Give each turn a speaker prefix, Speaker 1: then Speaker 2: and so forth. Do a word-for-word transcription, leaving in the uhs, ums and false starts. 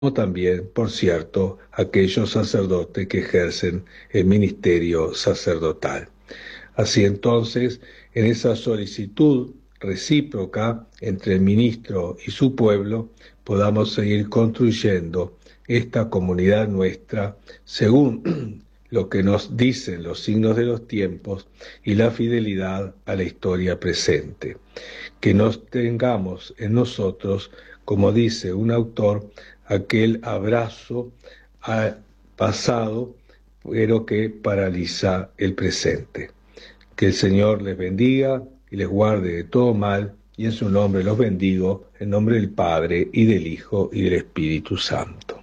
Speaker 1: como también, por cierto, aquellos sacerdotes que ejercen el ministerio sacerdotal. Así entonces, en esa solicitud recíproca entre el ministro y su pueblo, podamos seguir construyendo esta comunidad nuestra según lo que nos dicen los signos de los tiempos y la fidelidad a la historia presente. Que nos tengamos en nosotros, como dice un autor, aquel abrazo al pasado, pero que paraliza el presente. Que el Señor les bendiga y les guarde de todo mal, y en su nombre los bendigo, en nombre del Padre, y del Hijo, y del Espíritu Santo.